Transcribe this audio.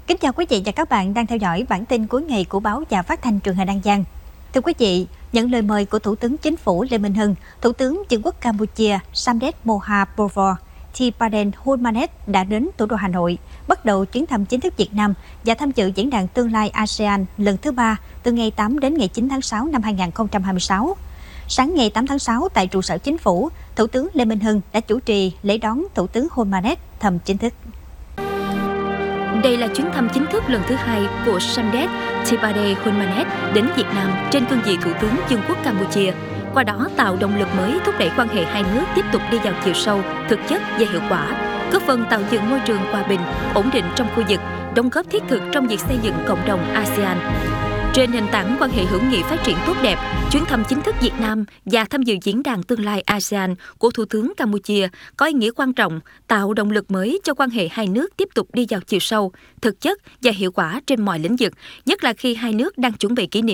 Kính chào quý vị và các bạn đang theo dõi bản tin cuối ngày của báo và phát thanh truyền hình An Giang. Thưa quý vị, nhận lời mời của Thủ tướng Chính phủ Lê Minh Hưng, Thủ tướng Vương quốc Campuchia Samdech Mahathir Thipaden Hunmanet đã đến thủ đô Hà Nội, bắt đầu chuyến thăm chính thức Việt Nam và tham dự diễn đàn tương lai ASEAN lần thứ 3 từ ngày 8 đến ngày 9 tháng 6 năm 2026. Sáng ngày 8 tháng 6 tại trụ sở Chính phủ, Thủ tướng Lê Minh Hưng đã chủ trì lễ đón Thủ tướng Hunmanet thăm chính thức. Đây là chuyến thăm chính thức lần thứ 2 của Samdech Thipaden Hunmanet đến Việt Nam trên cương vị Thủ tướng Vương quốc Campuchia, qua đó tạo động lực mới thúc đẩy quan hệ hai nước tiếp tục đi vào chiều sâu, thực chất và hiệu quả, góp phần tạo dựng môi trường hòa bình, ổn định trong khu vực, đóng góp thiết thực trong việc xây dựng cộng đồng ASEAN. Trên nền tảng quan hệ hữu nghị phát triển tốt đẹp, chuyến thăm chính thức Việt Nam và tham dự diễn đàn tương lai ASEAN của Thủ tướng Campuchia có ý nghĩa quan trọng, tạo động lực mới cho quan hệ hai nước tiếp tục đi vào chiều sâu, thực chất và hiệu quả trên mọi lĩnh vực, nhất là khi hai nước đang chuẩn bị kỷ niệm